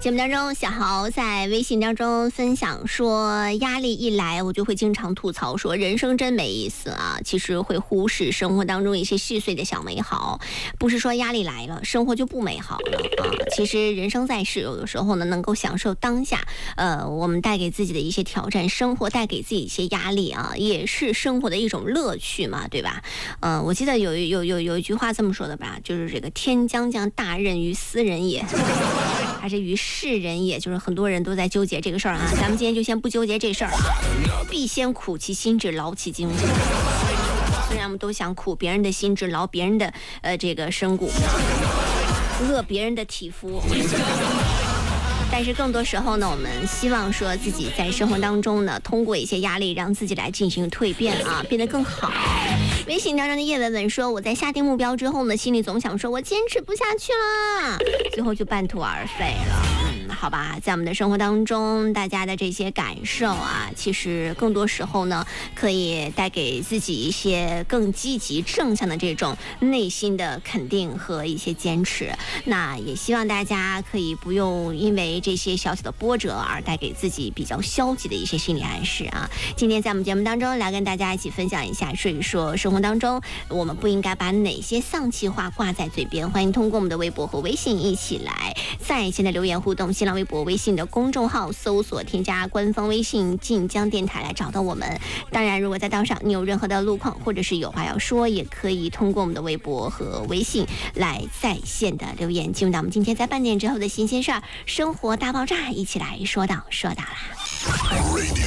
节目当中，小豪在微信当中分享说，压力一来，我就会经常吐槽说，人生真没意思啊。其实会忽视生活当中一些细碎的小美好，不是说压力来了，生活就不美好了啊。其实人生在世，有的时候呢，能够享受当下，我们带给自己的一些挑战，生活带给自己一些压力啊，也是生活的一种乐趣嘛，对吧？我记得有一句话这么说的吧，就是这个天将降大任于斯人也。还是于世人也，就是很多人都在纠结这个事儿啊。咱们今天就先不纠结这事儿啊，必先苦其心志，劳其筋骨。虽然我们都想苦别人的心智，劳别人的这个身骨，饿别人的体肤。但是更多时候呢，我们希望说自己在生活当中呢，通过一些压力，让自己来进行蜕变啊，变得更好。微信当中的叶文文说，我在下定目标之后呢，心里总想说我坚持不下去了，最后就半途而废了。好吧，在我们的生活当中，大家的这些感受啊，其实更多时候呢，可以带给自己一些更积极正向的这种内心的肯定和一些坚持。那也希望大家可以不用因为这些小小的波折而带给自己比较消极的一些心理暗示啊。今天在我们节目当中来跟大家一起分享一下，所以说生活当中我们不应该把哪些丧气话挂在嘴边。欢迎通过我们的微博和微信一起来在线的留言互动，新浪微博、微信的公众号搜索添加官方微信晋江电台来找到我们。当然，如果在道上你有任何的路况或者是有话要说，也可以通过我们的微博和微信来在线的留言。进入到我们今天在半点之后的新鲜事儿，生活大爆炸，一起来说到啦。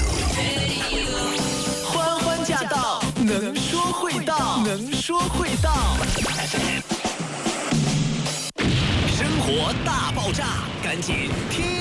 欢欢驾到，能说会道，能说会道。生活大爆炸，赶紧听。